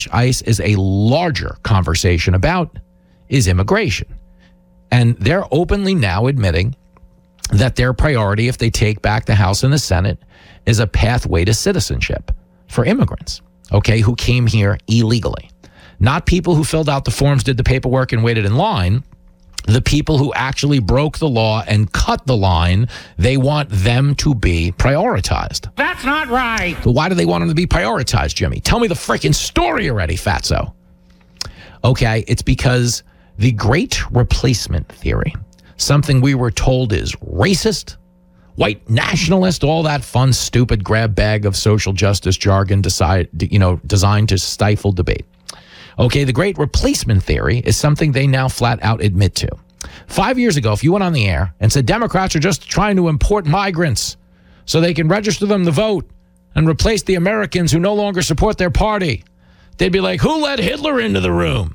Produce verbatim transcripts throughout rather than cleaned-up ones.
ICE is a larger conversation about is immigration. And they're openly now admitting that their priority, if they take back the House and the Senate, is a pathway to citizenship for immigrants, okay, who came here illegally. Not people who filled out the forms, did the paperwork, and waited in line. The people who actually broke the law and cut the line, they want them to be prioritized. That's not right. But why do they want them to be prioritized, Jimmy? Tell me the freaking story already, fatso. Okay, it's because the Great Replacement Theory, something we were told is racist, white nationalist, all that fun, stupid grab bag of social justice jargon decide, you know, designed to stifle debate. Okay, the Great Replacement Theory is something they now flat out admit to. Five years ago, if you went on the air and said Democrats are just trying to import migrants so they can register them to vote and replace the Americans who no longer support their party, they'd be like, who let Hitler into the room?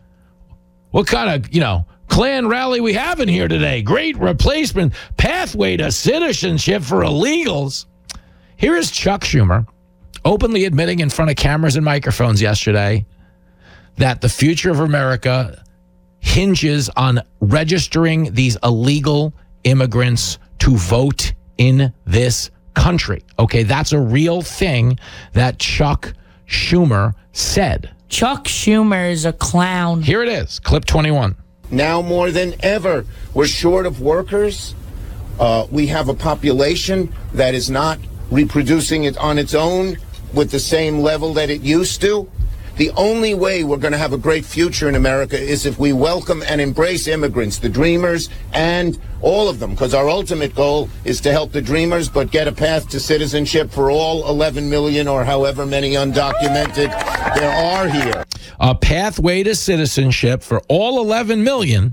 What kind of, you know, Klan rally we have in here today? Great Replacement pathway to citizenship for illegals. Here is Chuck Schumer openly admitting in front of cameras and microphones yesterday that the future of America hinges on registering these illegal immigrants to vote in this country. Okay, that's a real thing that Chuck Schumer said. Chuck Schumer is a clown. Here it is, clip twenty-one. Now more than ever, we're short of workers. Uh, we have a population that is not reproducing it on its own with the same level that it used to. The only way we're going to have a great future in America is if we welcome and embrace immigrants, the dreamers, and all of them, because our ultimate goal is to help the dreamers, but get a path to citizenship for all eleven million or however many undocumented there are here. A pathway to citizenship for all eleven million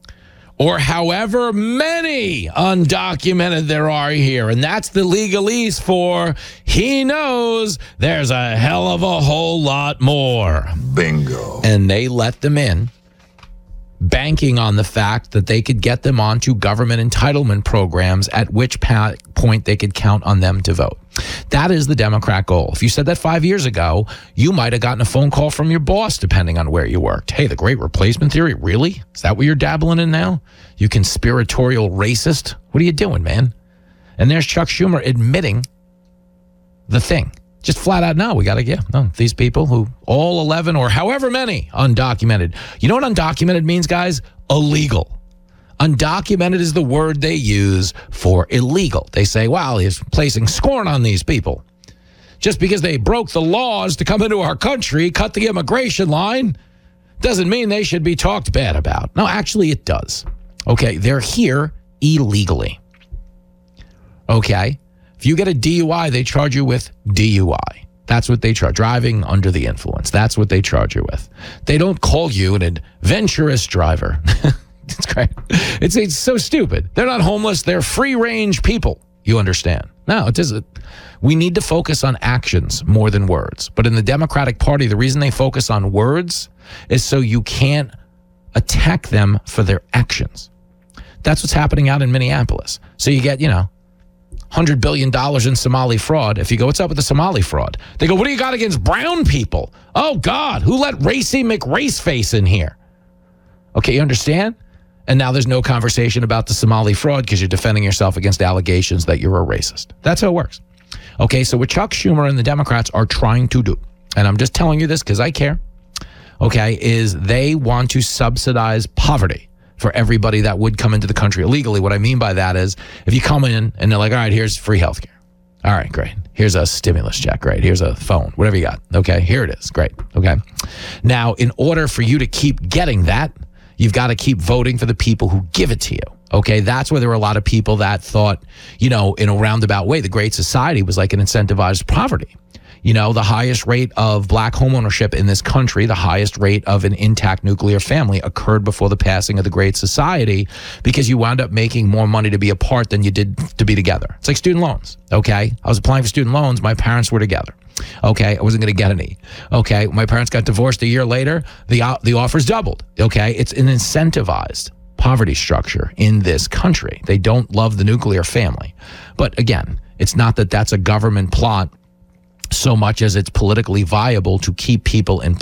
or however many undocumented there are here. And that's the legalese for he knows there's a hell of a whole lot more. Bingo. And they let them in, banking on the fact that they could get them onto government entitlement programs, at which pa- point they could count on them to vote. That is the Democrat goal. If you said that five years ago, you might have gotten a phone call from your boss, depending on where you worked. Hey, the Great Replacement Theory, really? Is that what you're dabbling in now? You conspiratorial racist? What are you doing, man? And there's Chuck Schumer admitting the thing. Just flat out, no, we got to get no, these people who, all eleven or however many undocumented. You know what undocumented means, guys? Illegal. Undocumented is the word they use for illegal. They say, wow, he's placing scorn on these people. Just because they broke the laws to come into our country, cut the immigration line, doesn't mean they should be talked bad about. No, actually it does. Okay, they're here illegally. Okay, if you get a D U I, they charge you with D U I. That's what they charge, driving under the influence. That's what they charge you with. They don't call you an adventurous driver. It's great. It's, it's so stupid. They're not homeless. They're free-range people. You understand? No, it doesn't. We need to focus on actions more than words. But in the Democratic Party, the reason they focus on words is so you can't attack them for their actions. That's what's happening out in Minneapolis. So you get, you know, one hundred billion dollars in Somali fraud. If you go, what's up with the Somali fraud? They go, what do you got against brown people? Oh, God, who let Racy McRaceface in here? Okay, you understand? And now there's no conversation about the Somali fraud because you're defending yourself against allegations that you're a racist. That's how it works. Okay, so what Chuck Schumer and the Democrats are trying to do, and I'm just telling you this because I care, okay, is they want to subsidize poverty for everybody that would come into the country illegally. What I mean by that is if you come in and they're like, all right, here's free healthcare. All right, great. Here's a stimulus check. Great. Here's a phone, whatever you got. Okay, here it is. Great. Okay. Now, in order for you to keep getting that, you've got to keep voting for the people who give it to you. Okay, that's where there were a lot of people that thought, you know, in a roundabout way, the Great Society was like an incentivized poverty. You know, the highest rate of black homeownership in this country, the highest rate of an intact nuclear family occurred before the passing of the Great Society because you wound up making more money to be apart than you did to be together. It's like student loans, okay? I was applying for student loans. My parents were together. Okay, I wasn't going to get any. Okay, my parents got divorced a year later. The uh, the offers doubled. Okay, it's an incentivized poverty structure in this country. They don't love the nuclear family. But again, it's not that that's a government plot so much as it's politically viable to keep people in